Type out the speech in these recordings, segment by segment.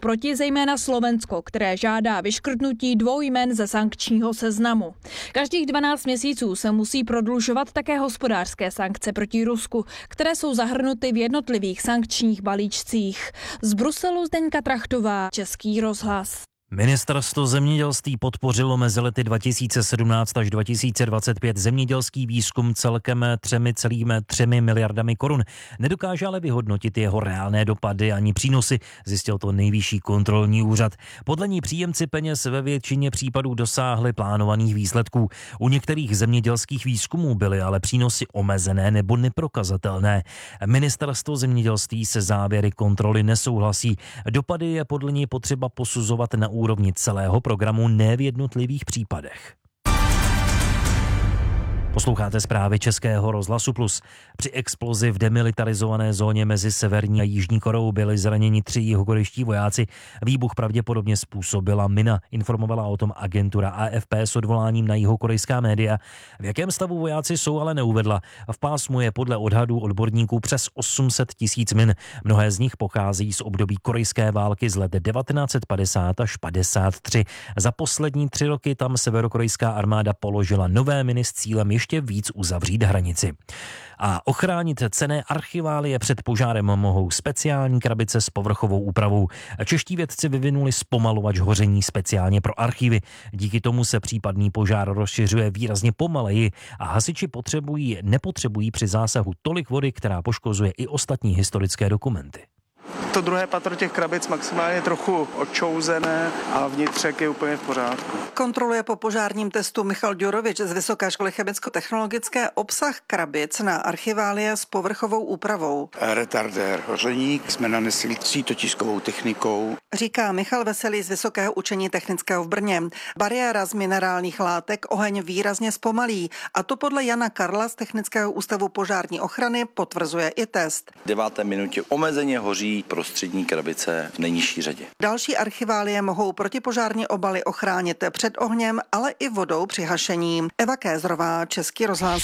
Proti zejména Slovensko, které žádá vyškrtnutí 2 jmen ze sankčního seznamu. Každých 12 měsíců se musí prodlužovat také hospodářské sankce proti Rusku, které jsou zahrnuty v jednotlivých sankčních balíčcích. Z Bruselu Zdeňka Trachtová, Český rozhlas. Ministerstvo zemědělství podpořilo mezi lety 2017 až 2025 zemědělský výzkum celkem 3,3 miliardami korun. Nedokáže ale vyhodnotit jeho reálné dopady ani přínosy, zjistil to Nejvyšší kontrolní úřad. Podle ní příjemci peněz ve většině případů dosáhli plánovaných výsledků. U některých zemědělských výzkumů byly ale přínosy omezené nebo neprokazatelné. Ministerstvo zemědělství se závěry kontroly nesouhlasí. Dopady je podle ní potřeba posuzovat na úrovni celého programu, ne v jednotlivých případech. Posloucháte zprávy Českého rozhlasu Plus. Při explozi v demilitarizované zóně mezi Severní a Jižní Koreou byli zraněni 3 jihokorejští vojáci. Výbuch pravděpodobně způsobila mina, informovala o tom agentura AFP s odvoláním na jihokorejská média. V jakém stavu vojáci jsou, ale neuvedla. V pásmu je podle odhadů odborníků přes 800 000 min. Mnohé z nich pochází z období korejské války z let 1950 až 53. Za poslední 3 roky tam severokorejská armáda položila nové miny s cílem ještě víc uzavřít hranici. A ochránit cenné archiválie před požárem mohou speciální krabice s povrchovou úpravou. Čeští vědci vyvinuli zpomalovač hoření speciálně pro archivy. Díky tomu se případný požár rozšiřuje výrazně pomaleji a hasiči nepotřebují při zásahu tolik vody, která poškozuje i ostatní historické dokumenty. To druhé patro těch krabic maximálně trochu odčouzené a vnitřek je úplně v pořádku. Kontroluje po požárním testu Michal Ďurovič z Vysoké školy chemicko-technologické obsah krabic na archiválie s povrchovou úpravou. Retardér hoření jsme nanesli 3tiskovou technikou. Říká Michal Veselý z Vysokého učení technického v Brně. Bariéra z minerálních látek oheň výrazně zpomalí a to podle Jana Karla z Technického ústavu požární ochrany potvrzuje i test. V 9. minutě omezeně hoří prostřední krabice v nejnižší řadě. Další archiválie mohou protipožární obaly ochránit před ohněm, ale i vodou při hašení. Eva Kézrová, Český rozhlas.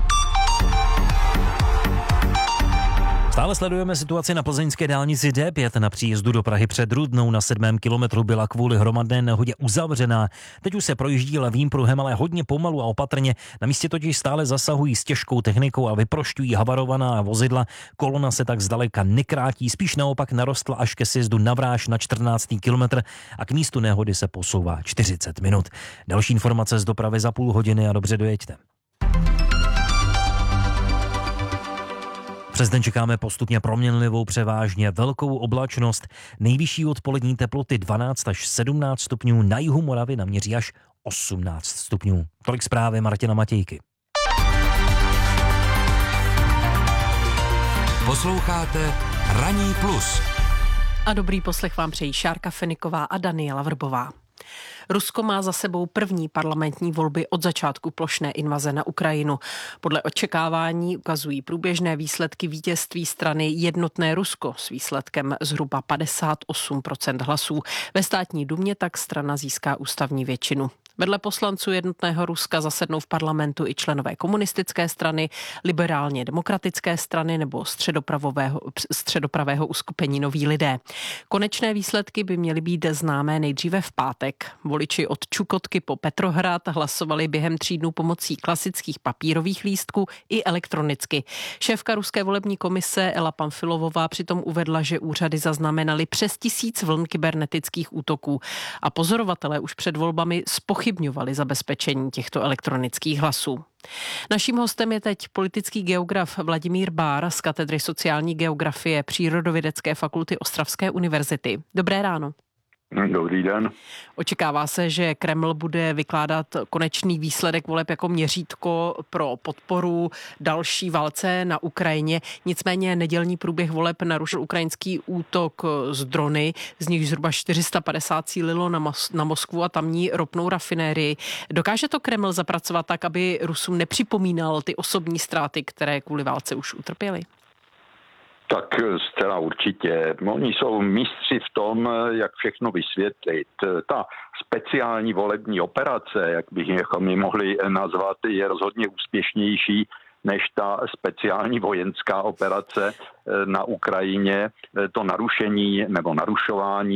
Stále sledujeme situaci na plzeňské dálnici D5 na příjezdu do Prahy před Rudnou. Na 7. kilometru byla kvůli hromadné nehodě uzavřená. Teď už se projíždí levým pruhem, ale hodně pomalu a opatrně. Na místě totiž stále zasahují s těžkou technikou a vyprošťují havarovaná vozidla. Kolona se tak zdaleka nekrátí, spíš naopak narostla až ke sjezdu na Vráž na 14. kilometr a k místu nehody se posouvá 40 minut. Další informace z dopravy za půl hodiny a dobře dojeďte. Přes den čekáme postupně proměnlivou převážně velkou oblačnost. Nejvyšší odpolední teploty 12 až 17 stupňů, na jihu Moravy naměří až 18 stupňů. Tolik zprávy Martina Matějky. Posloucháte Ranní plus. A dobrý poslech vám přejí Šárka Feniková a Daniela Vrbová. Rusko má za sebou první parlamentní volby od začátku plošné invaze na Ukrajinu. Podle očekávání ukazují průběžné výsledky vítězství strany Jednotné Rusko s výsledkem zhruba 58% hlasů. Ve státní dumě tak strana získá ústavní většinu. Vedle poslanců Jednotného Ruska zasednou v parlamentu i členové komunistické strany, liberálně demokratické strany nebo středopravého uskupení Noví lidé. Konečné výsledky by měly být známé nejdříve v pátek. Voliči od Čukotky po Petrohrad hlasovali během 3 dnů pomocí klasických papírových lístků i elektronicky. Šéfka ruské volební komise Ela Pamfilovová přitom uvedla, že úřady zaznamenaly přes 1000 vln kybernetických útoků a pozorovatelé už před volbami zpochybňovali zabezpečení těchto elektronických hlasů. Naším hostem je teď politický geograf Vladimír Bár z katedry sociální geografie Přírodovědecké fakulty Ostravské univerzity. Dobré ráno. Dobrý den. Očekává se, že Kreml bude vykládat konečný výsledek voleb jako měřítko pro podporu další válce na Ukrajině. Nicméně nedělní průběh voleb narušil ukrajinský útok z drony, z nich zhruba 450 cílilo na Moskvu a tamní ropnou rafinérii. Dokáže to Kreml zapracovat tak, aby Rusům nepřipomínal ty osobní ztráty, které kvůli válce už utrpěli? Tak zcela určitě. Oni jsou mistři v tom, jak všechno vysvětlit. Ta speciální volební operace, jak bychom ji mohli nazvat, je rozhodně úspěšnější než ta speciální vojenská operace na Ukrajině. To narušení nebo narušování